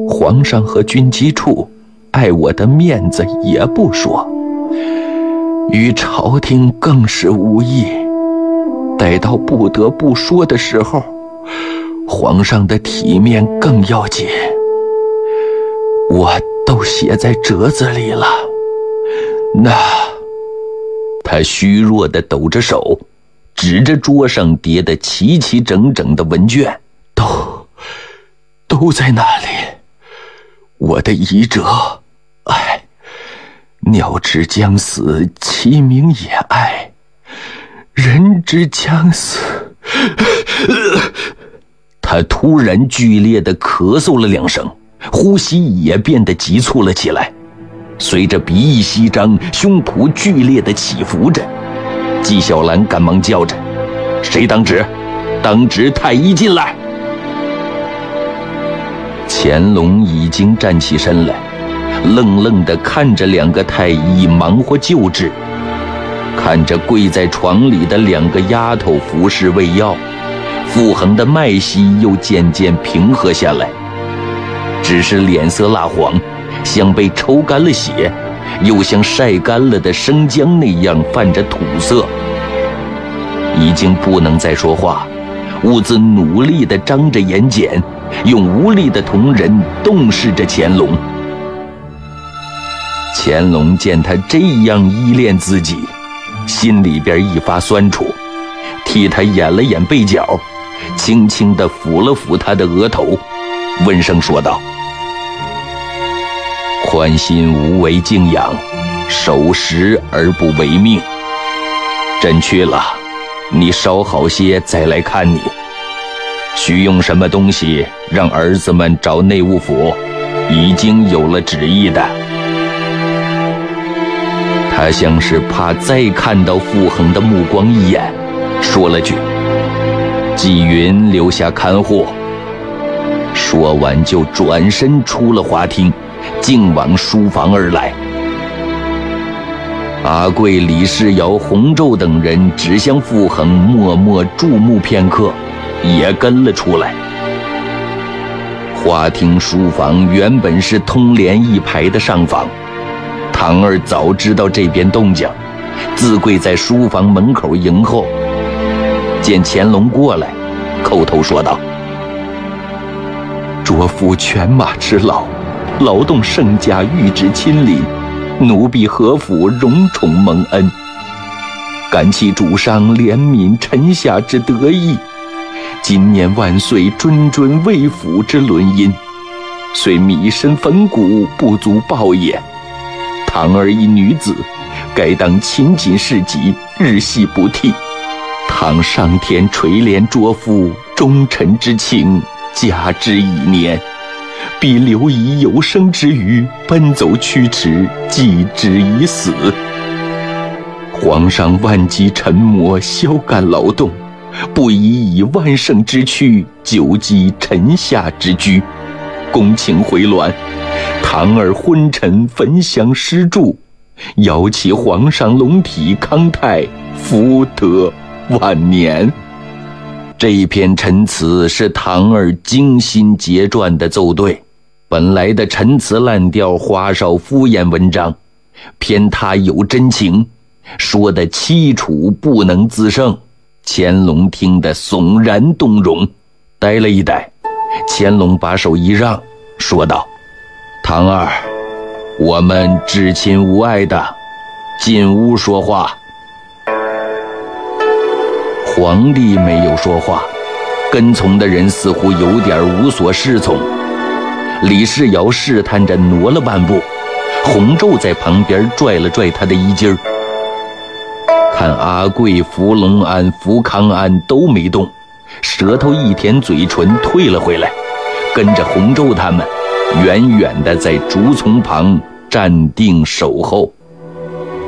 皇上和军机处碍我的面子也不说，与朝廷更是无益。待到不得不说的时候，皇上的体面更要紧。我都写在折子里了。那……他虚弱地抖着手，指着桌上叠得齐齐整整的文卷，都在那里。我的遗折，鸟之将死，其鸣也哀；人之将死……他突然剧烈地咳嗽了2声，呼吸也变得急促了起来。随着鼻翼翕张，胸脯剧烈地起伏着。纪晓岚赶忙叫着：“谁当值？当值太医进来！”乾隆已经站起身来，愣愣地看着2个太医忙活救治，看着跪在床里的2个丫头服侍喂药，傅恒的脉息又渐渐平和下来，只是脸色蜡黄，像被抽干了血，又像晒干了的生姜那样泛着土色。已经不能再说话，兀自努力地张着眼睑，用无力的瞳仁洞视着乾隆。乾隆见他这样依恋自己，心里边一发酸楚，替他掩了掩背角，轻轻地抚了抚他的额头，温声说道：“宽心无为静养，守时而不违命。朕去了，你稍好些再来看你。需用什么东西，让儿子们找内务府，已经有了旨意的。”他像是怕再看到傅恒的目光一眼，说了句：“纪云留下看护。”说完就转身出了花厅，径往书房而来。阿贵、李世尧、洪昼等人只向傅恒默默注目片刻，也跟了出来。花厅书房原本是通连一排的上房，堂儿早知道这边动静，自跪在书房门口迎候。见乾隆过来，叩头说道：“卓父犬马之劳，劳动圣驾御旨亲临，奴婢何府荣宠蒙恩，感其主上怜悯臣下之得意。今年万岁谆谆为辅之伦音，虽米身粉骨，不足报也。堂儿一女子，该当勤谨事己，日系不替。倘上天垂怜卓父忠臣之情，加之以年，必留以有生之余奔走驱驰，继之以死。皇上万机沉磨，消干劳动，不宜以万乘之躯久积臣下之居，公请回銮。堂儿昏沉焚香施祝，遥祈皇上龙体康泰，福德万年。这一篇陈词是堂儿精心结撰的奏对，本来的陈词滥调、花哨敷衍文章，偏他有真情，说得凄楚不能自胜。乾隆听得悚然动容，呆了一呆，乾隆把手一让，说道：“堂儿，我们至亲无碍的，进屋说话。”皇帝没有说话，跟从的人似乎有点无所适从。李世尧试探着挪了半步，洪昼在旁边拽了拽他的衣襟儿。看阿贵、福隆安、福康安都没动，舌头一舔嘴唇退了回来，跟着洪昼他们远远地在竹丛旁站定守候。